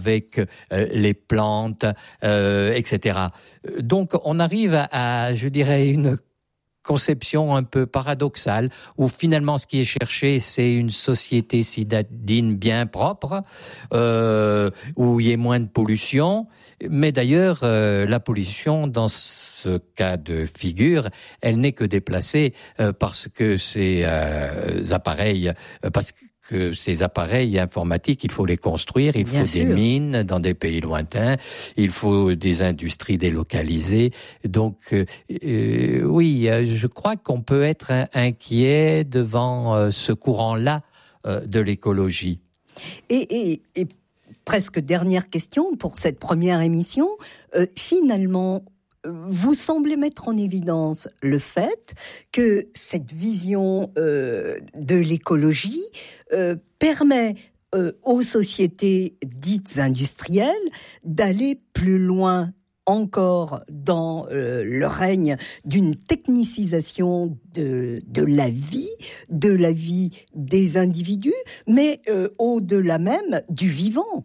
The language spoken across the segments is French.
avec les plantes, etc. Donc on arrive à, je dirais, une conception un peu paradoxale, où finalement ce qui est cherché, c'est une société citadine bien propre, où il y ait moins de pollution. Mais d'ailleurs, la pollution, dans ce cas de figure, elle n'est que déplacée parce que ces appareils, que ces appareils informatiques, il faut les construire, il faut des mines dans des pays lointains, il faut des industries délocalisées. Donc, oui, je crois qu'on peut être inquiet devant ce courant-là de l'écologie. Et presque dernière question pour cette première émission, finalement, vous semblez mettre en évidence le fait que cette vision de l'écologie permet aux sociétés dites industrielles d'aller plus loin encore dans le règne d'une technicisation de la vie des individus, mais au-delà même du vivant.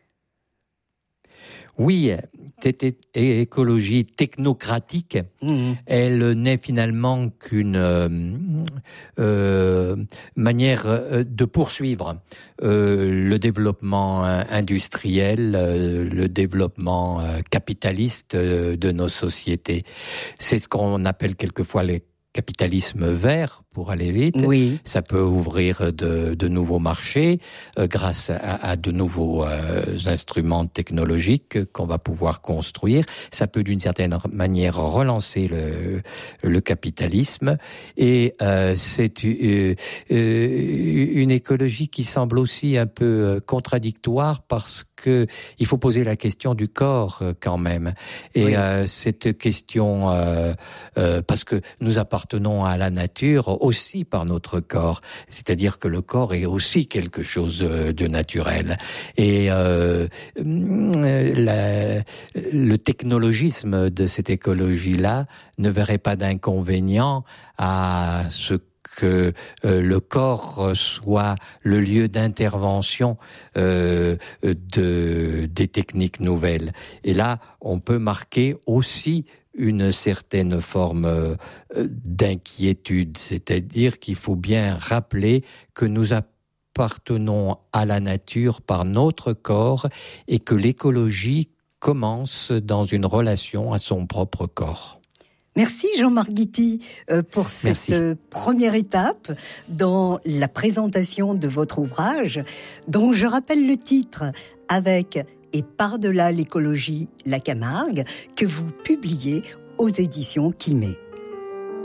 Oui, cette écologie technocratique, elle n'est finalement qu'une manière de poursuivre le développement industriel, le développement capitaliste de nos sociétés. C'est ce qu'on appelle quelquefois le capitalisme vert, pour aller vite. Oui. Ça peut ouvrir de nouveaux marchés grâce à de nouveaux instruments technologiques qu'on va pouvoir construire. Ça peut d'une certaine manière relancer le capitalisme. Et c'est une écologie qui semble aussi un peu contradictoire parce que il faut poser la question du corps quand même. Et cette question, parce que nous appartenons à la nature aussi par notre corps, c'est-à-dire que le corps est aussi quelque chose de naturel. Et le technologisme de cette écologie-là ne verrait pas d'inconvénient à ce que le corps soit le lieu d'intervention des techniques nouvelles. Et là, on peut marquer aussi une certaine forme d'inquiétude, c'est-à-dire qu'il faut bien rappeler que nous appartenons à la nature par notre corps et que l'écologie commence dans une relation à son propre corps. Merci Jean-Marc Guity pour cette première étape dans la présentation de votre ouvrage, dont je rappelle le titre, Avec et par-delà l'écologie, la Camargue, que vous publiez aux éditions Quimet.